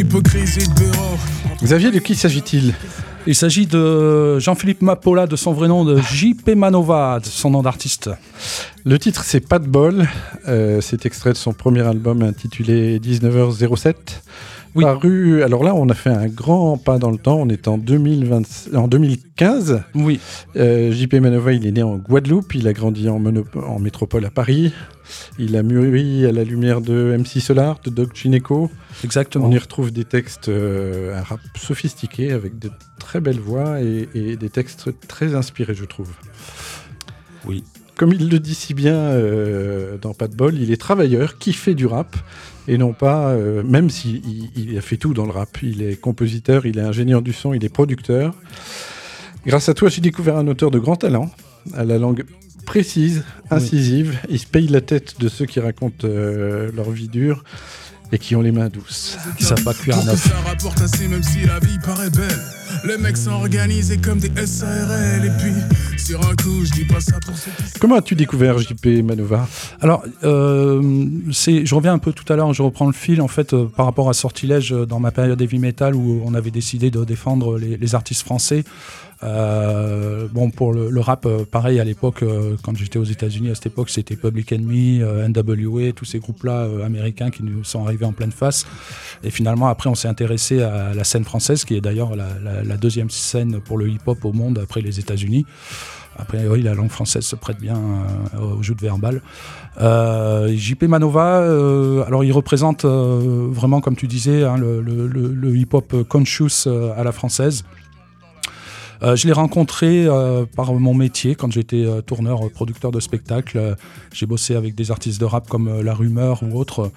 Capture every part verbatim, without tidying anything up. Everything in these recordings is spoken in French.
l'hypocrisie de bureau. Xavier, de qui s'agit-il ? Il s'agit de Jean-Philippe Mapola, de son vrai nom, de J P Manova, de son nom d'artiste. Le titre, c'est Pas de bol. Euh, c'est extrait de son premier album intitulé dix-neuf heures zéro sept. Oui. Paru, alors là, on a fait un grand pas dans le temps. On est en, deux mille vingt, en deux mille quinze. Oui. Euh, J P Manova, il est né en Guadeloupe. Il a grandi en, mono, en métropole à Paris. Il a mûri à la lumière de M C Solar, de Doc Gineco. Exactement. On y retrouve des textes, euh, un rap sophistiqué avec de très belles voix et, et des textes très inspirés, je trouve. Oui. Comme il le dit si bien euh, dans Pas de bol, il est travailleur qui fait du rap et non pas, euh, même s'il il, il a fait tout dans le rap. Il est compositeur, il est ingénieur du son, il est producteur. Grâce à toi, j'ai découvert un auteur de grand talent, à la langue précise, incisive. Oui. Il se paye la tête de ceux qui racontent euh, leur vie dure et qui ont les mains douces. Qui savent pas cuire un œuf. Ça rapporte assez même si la vie paraît belle. Les mecs sont organisés comme des S A R L. Et puis, sur un coup, je dis pas ça pour ceux qui... Comment as-tu découvert J P Manova ? Alors, euh, c'est, je reviens un peu tout à l'heure, je reprends le fil, en fait, euh, par rapport à Sortilège, euh, dans ma période heavy metal, où on avait décidé de défendre les, les artistes français. Euh, bon, pour le, le rap, euh, pareil, à l'époque, euh, quand j'étais aux États-Unis, à cette époque, c'était Public Enemy, euh, N W A, tous ces groupes-là euh, américains qui nous sont arrivés en pleine face. Et finalement, après, on s'est intéressé à la scène française, qui est d'ailleurs la, la, la deuxième scène pour le hip-hop au monde après les États-Unis. Après, oui, la langue française se prête bien euh, aux joutes verbales. Euh, J P Manova, euh, alors il représente euh, vraiment, comme tu disais, hein, le, le, le hip-hop conscious euh, à la française. Euh, je l'ai rencontré euh, par mon métier quand j'étais euh, tourneur, euh, producteur de spectacles. Euh, j'ai bossé avec des artistes de rap comme euh, La Rumeur ou autres,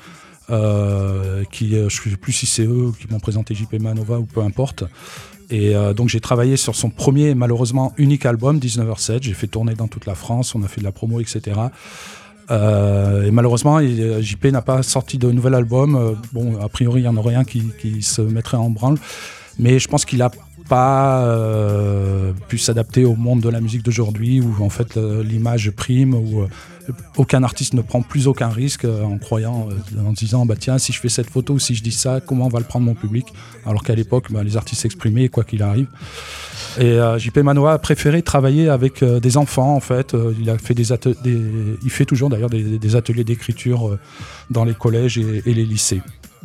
euh, qui, euh, je ne sais plus si c'est eux qui m'ont présenté J P Manova ou peu importe. Et euh, donc j'ai travaillé sur son premier, malheureusement unique album, dix-neuf heures sept. J'ai fait tourner dans toute la France, on a fait de la promo, et cetera. Euh, et malheureusement, il, J P n'a pas sorti de nouvel album. Euh, bon, a priori, il n'y en aurait rien qui, qui se mettrait en branle. Mais je pense qu'il a pas euh, pu s'adapter au monde de la musique d'aujourd'hui où en fait euh, l'image prime, où euh, aucun artiste ne prend plus aucun risque euh, en croyant, euh, en se disant bah tiens, si je fais cette photo ou si je dis ça, comment va le prendre mon public, alors qu'à l'époque bah, les artistes s'exprimaient quoi qu'il arrive. Et euh, J P Manova a préféré travailler avec euh, des enfants en fait. Euh, il a fait des, atel- des il fait toujours d'ailleurs des, des ateliers d'écriture euh, dans les collèges et, et les lycées.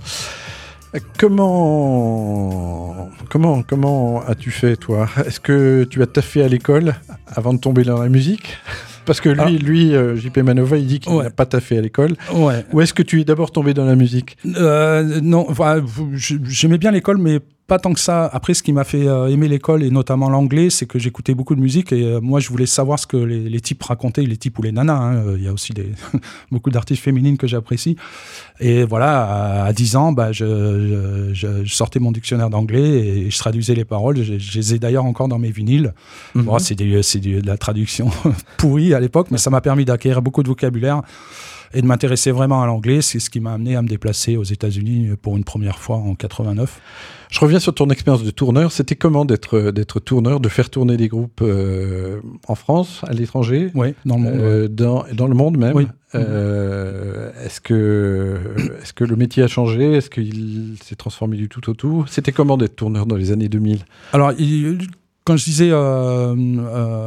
Comment, comment, comment as-tu fait, toi ? Est-ce que tu as taffé à l'école avant de tomber dans la musique ? Parce que lui, ah. lui euh, J P Manova, il dit qu'il ouais. n'a pas taffé à l'école. Ouais. Ou est-ce que tu es d'abord tombé dans la musique ? euh, Non, voilà, j'aimais bien l'école, mais pas tant que ça. Après, ce qui m'a fait euh, aimer l'école, et notamment l'anglais, c'est que j'écoutais beaucoup de musique, et euh, moi, je voulais savoir ce que les, les types racontaient, les types ou les nanas. Hein. Il y a aussi des beaucoup d'artistes féminines que j'apprécie. Et voilà, à, à dix ans, bah, je, je, je sortais mon dictionnaire d'anglais et je traduisais les paroles. Je, je les ai d'ailleurs encore dans mes vinyles. Mm-hmm. Bon, c'est, du, c'est du, de la traduction pourrie à l'époque, mais ça m'a permis d'acquérir beaucoup de vocabulaire et de m'intéresser vraiment à l'anglais. C'est ce qui m'a amené à me déplacer aux États-Unis pour une première fois en quatre-vingt-neuf. Je reviens sur ton expérience de tourneur. C'était comment d'être, d'être tourneur, de faire tourner des groupes euh, en France, à l'étranger ? Oui, dans le monde. Euh, dans, dans le monde même. Oui. Euh, est-ce que, est-ce que le métier a changé ? Est-ce qu'il s'est transformé du tout au tout ? C'était comment d'être tourneur dans les années deux mille ? Alors, il... Quand je disais euh, euh,